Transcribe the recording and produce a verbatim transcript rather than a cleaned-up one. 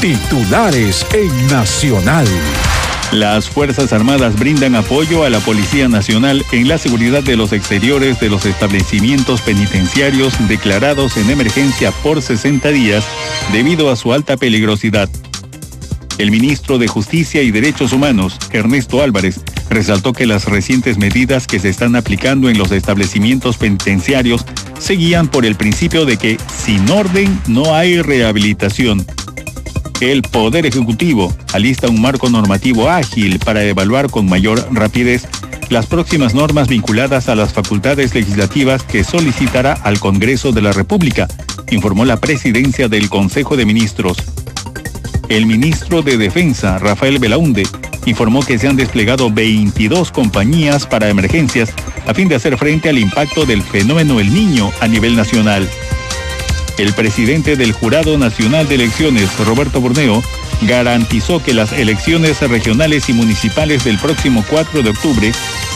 Titulares en Nacional. Las Fuerzas Armadas brindan apoyo a la Policía Nacional en la seguridad de los exteriores de los establecimientos penitenciarios declarados en emergencia por sesenta días debido a su alta peligrosidad. El ministro de Justicia y Derechos Humanos, Ernesto Álvarez, resaltó que las recientes medidas que se están aplicando en los establecimientos penitenciarios se guían por el principio de que sin orden no hay rehabilitación. El Poder Ejecutivo alista un marco normativo ágil para evaluar con mayor rapidez las próximas normas vinculadas a las facultades legislativas que solicitará al Congreso de la República, informó la presidencia del Consejo de Ministros. El ministro de Defensa, Rafael Belaúnde, informó que se han desplegado veintidós compañías para emergencias a fin de hacer frente al impacto del fenómeno El Niño a nivel nacional. El presidente del Jurado Nacional de Elecciones, Roberto Borneo, garantizó que las elecciones regionales y municipales del próximo cuatro de octubre